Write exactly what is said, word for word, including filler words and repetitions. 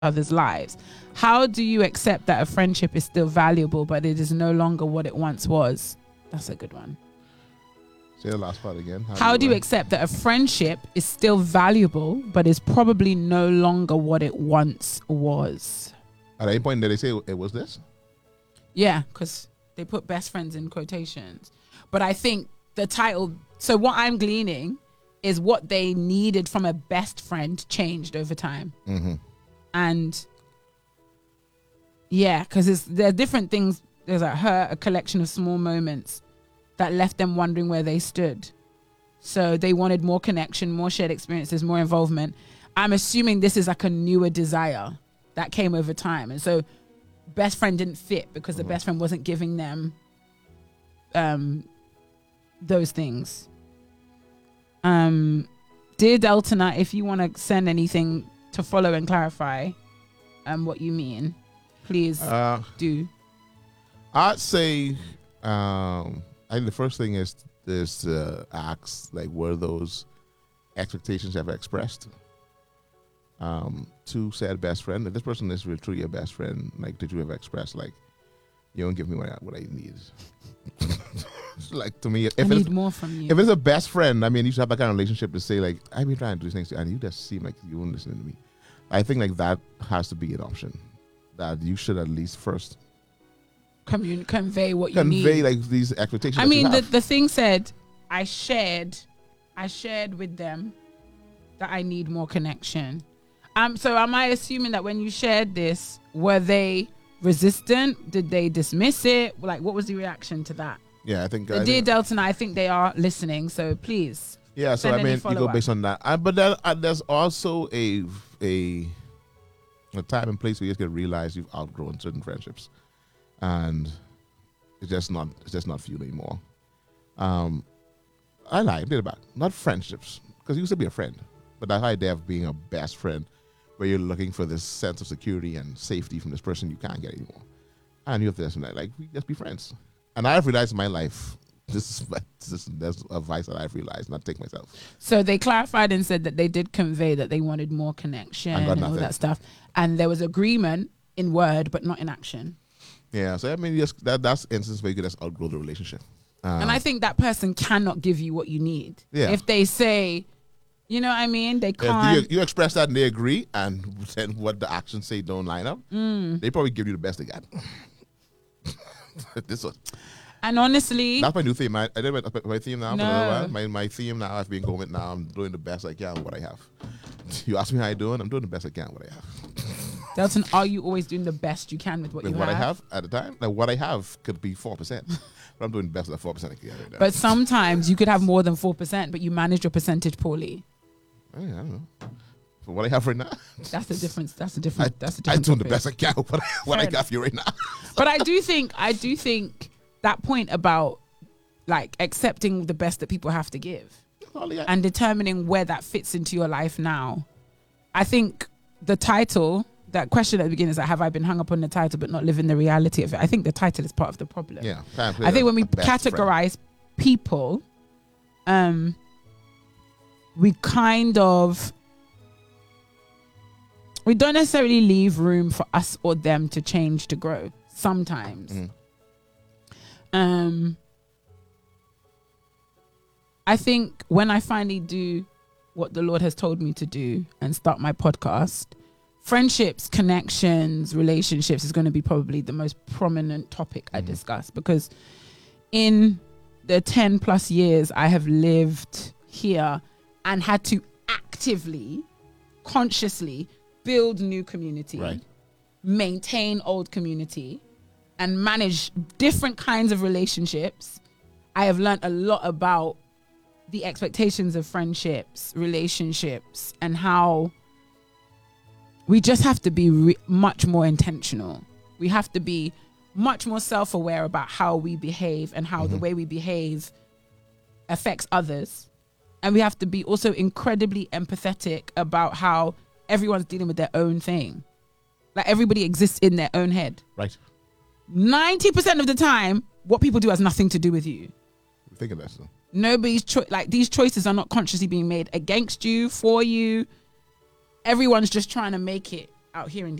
others' lives. How do you accept that a friendship is still valuable, but it is no longer what it once was? That's a good one. Say the last part again. How, How do you, you accept that a friendship is still valuable, but is probably no longer what it once was? At any point did they say it was this? Yeah, because they put best friends in quotations. But I think the title, so what I'm gleaning is what they needed from a best friend changed over time. Mm-hmm. And yeah, because there are different things. There's like her, a collection of small moments that left them wondering where they stood. So they wanted more connection, more shared experiences, more involvement. I'm assuming this is like a newer desire that came over time. And so best friend didn't fit because the mm-hmm. best friend wasn't giving them um, those things. Um, Dear Deltona, if you want to send anything to follow and clarify um, what you mean, please uh, do. I'd say... Um, I think the first thing is is to ask, like, were those expectations ever expressed? Um, to said best friend, if this person is really truly your best friend, like, did you ever express, like, you don't give me what I, what I need? Like, to me, if I it's, need more from you. If it's a best friend, I mean, you should have that kind of relationship to say, like, I've been trying to do these things to you, and you just seem like you won't listen to me. I think, like, that has to be an option. That you should at least first Commun- convey what convey you need. Convey, like, these expectations. I mean, the, the thing said, I shared, I shared with them that I need more connection. Um, so am I assuming that when you shared this, were they resistant? Did they dismiss it? Like, what was the reaction to that? Yeah, I think. The I Dear think, Delta, I think they are listening. So please. Yeah, so I mean, you go based on that. Uh, but then uh, there's also a a a time and place where you just get realize you've outgrown certain friendships. And it's just not it's just not for you anymore. Um, I lie, I did about not friendships, because you used to be a friend, but that idea of being a best friend, where you're looking for this sense of security and safety from this person you can't get anymore, and you have this and that, like, we just be friends. And I've realized in my life, this is this is there's advice that I've realized, not take myself. So they clarified and said that they did convey that they wanted more connection and, and all that stuff, and there was agreement in word but not in action. Yeah, so I mean, just that that's instance where you could just outgrow the relationship. Uh, and I think that person cannot give you what you need. Yeah. If they say, you know what I mean, they can't. If you, you express that and they agree, and then what the actions say don't line up, mm. they probably give you the best they got. This one. And honestly, that's my new theme. I, I did my, my theme now. No. For a little while. My my theme now, I've been going now. I'm doing the best I can with what I have. You ask me how I doing, I'm doing the best I can with what I have. Delton, are you always doing the best you can with what with you what have? I have at the time? Like, what I have could be four percent. But I'm doing the best with that four percent I can get right now. But sometimes you could have more than four percent, but you manage your percentage poorly. I, mean, I don't know. For what I have right now. That's the difference. That's the difference. I, that's the difference. I'm doing the best I can with what I, what I got for you right now. But I do think, I do think that point about, like, accepting the best that people have to give and determining where that fits into your life now. I think the title, that question at the beginning is like, have I been hung up on the title but not living the reality of it? I think the title is part of the problem. Yeah. I think when we categorize friend. people, um, we kind of, we don't necessarily leave room for us or them to change, to grow sometimes. Mm-hmm. Um, I think when I finally do what the Lord has told me to do and start my podcast, friendships, connections, relationships is going to be probably the most prominent topic mm-hmm. I discuss, because in the ten plus years I have lived here and had to actively, consciously build new community, right. maintain old community, and manage different kinds of relationships, I have learned a lot about the expectations of friendships, relationships, and how we just have to be re- much more intentional. We have to be much more self-aware about how we behave and how mm-hmm. the way we behave affects others. And we have to be also incredibly empathetic about how everyone's dealing with their own thing. Like, everybody exists in their own head. Right. ninety percent of the time, what people do has nothing to do with you. Think of that, so. Nobody's cho- like these choices are not consciously being made against you, for you. Everyone's just trying to make it out here in